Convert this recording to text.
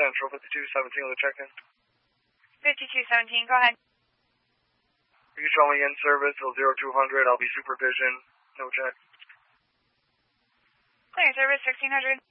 Central, 5217 with check-in. 5217, go ahead. You can show me in service till 0200. I'll be supervision. No check. Clear service 1600.